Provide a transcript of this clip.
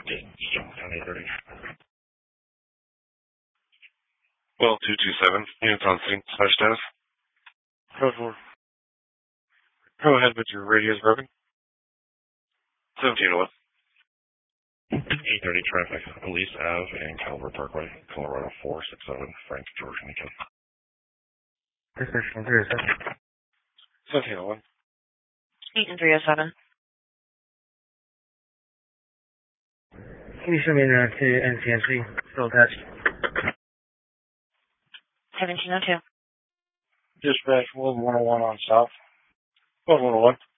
Well, 227, units on scene, slash status. Code 4. Go ahead, but your radio's broken. 1711. 830 traffic, Elise Ave and Calvert Parkway, Colorado 467, Frank, George, Nico. 1701. 8 and 307. Can you show me to NCNC? Still attached. 1702. Dispatch 1101 on south. 1101.